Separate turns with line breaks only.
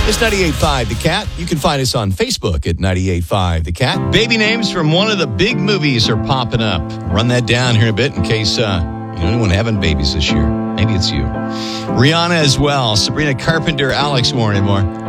It's 98.5 The Cat. You can find us on Facebook at 98.5 The Cat. Baby names from one of the big movies are popping up. Run that down here in a bit in case you know anyone having babies this year. Maybe it's you. Rihanna as well. Sabrina Carpenter, Alex Warren, and more.